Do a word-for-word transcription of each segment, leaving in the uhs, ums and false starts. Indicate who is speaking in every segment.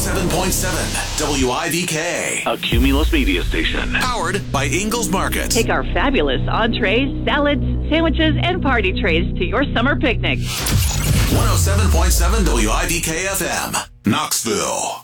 Speaker 1: seven point seven W I V K.
Speaker 2: A Cumulus media station.
Speaker 1: Powered by Ingalls Market.
Speaker 3: Take our fabulous entrees, salads, sandwiches, and party trays to your summer picnic.
Speaker 1: one oh seven point seven W I V K F M, Knoxville.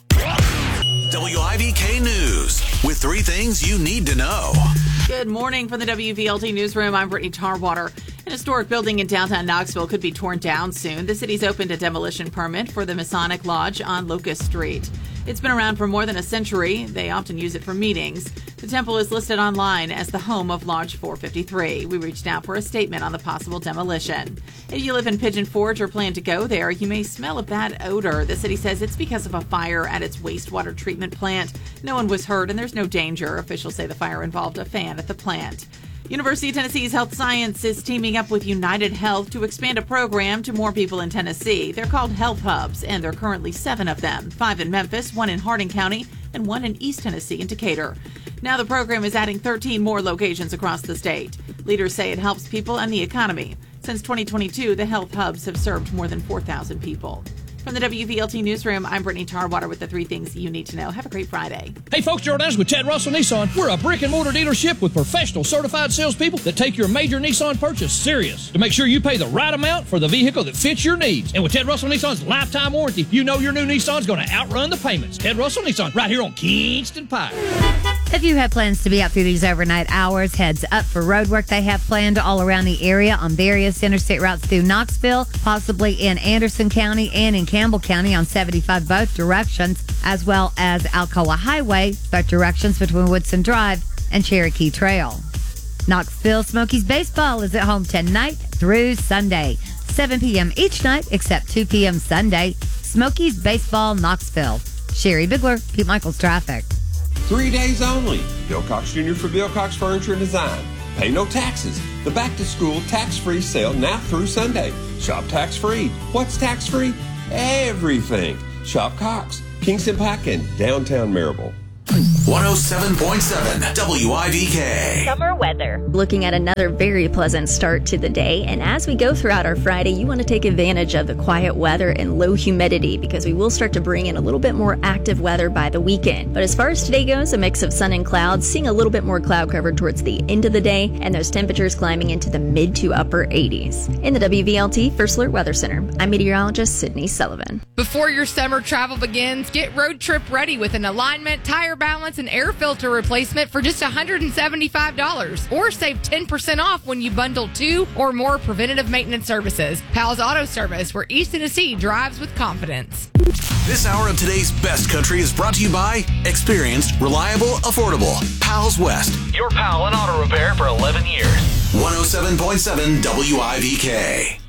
Speaker 1: W I V K News with three things you need to know.
Speaker 4: Good morning from the W V L T Newsroom. I'm Brittany Tarwater. An historic building in downtown Knoxville could be torn down soon. The city's opened a demolition permit for the Masonic Lodge on Locust Street. It's been around for more than a century. They often use it for meetings. The temple is listed online as the home of Lodge four fifty-three. We reached out for a statement on the possible demolition. If you live in Pigeon Forge or plan to go there, you may smell a bad odor. The city says it's because of a fire at its wastewater treatment plant. No one was hurt and there's no danger. Officials say the fire involved a fan at the plant. University of Tennessee's Health Science is teaming up with United Health to expand a program to more people in Tennessee. They're called Health Hubs, and there are currently seven of them, five in Memphis, one in Hardin County, and one in East Tennessee in Decatur. Now the program is adding thirteen more locations across the state. Leaders say it helps people and the economy. Since twenty twenty-two, the Health Hubs have served more than four thousand people. From the W V L T Newsroom, I'm Brittany Tarwater with the three things you need to know. Have a great Friday.
Speaker 5: Hey folks, Gerald Adams with Chad Russell Nissan. We're a brick and mortar dealership with professional certified salespeople that take your major Nissan purchase serious to make sure you pay the right amount for the vehicle that fits your needs. And with Ted Russell Nissan's lifetime warranty, you know your new Nissan's going to outrun the payments. Ted Russell Nissan, right here on Kingston Pike.
Speaker 6: If you have plans to be out through these overnight hours, heads up for road work they have planned all around the area on various interstate routes through Knoxville, possibly in Anderson County and in Campbell County on seventy-five both directions, as well as Alcoa Highway, both directions between Woodson Drive and Cherokee Trail. Knoxville Smokies baseball is at home tonight through Sunday, seven p.m. each night except two p.m. Sunday. Smokies baseball, Knoxville. Sherry Bigler, Pete Michaels Traffic.
Speaker 7: Three days only. Bill Cox Junior for Bill Cox Furniture and Design. Pay no taxes. The back-to-school tax-free sale now through Sunday. Shop tax-free. What's tax-free? Everything. Shop Cox, Kingston Pike, and downtown Marable.
Speaker 1: one oh seven point seven W I V K.
Speaker 8: Summer weather. Looking at another very pleasant start to the day. And as we go throughout our Friday, you want to take advantage of the quiet weather and low humidity because we will start to bring in a little bit more active weather by the weekend. But as far as today goes, a mix of sun and clouds, seeing a little bit more cloud cover towards the end of the day, and those temperatures climbing into the mid to upper eighties. In the W V L T First Alert Weather Center, I'm meteorologist Sydney Sullivan.
Speaker 9: Before your summer travel begins, get road trip ready with an alignment, tire balance, and air filter replacement for just one hundred seventy-five dollars. Or save ten percent off when you bundle two or more preventative maintenance services. Pal's Auto Service, where East Tennessee drives with confidence.
Speaker 1: This hour of today's best country is brought to you by experienced, reliable, affordable Pal's West.
Speaker 2: Your pal in auto repair for eleven years.
Speaker 1: one oh seven point seven W I V K.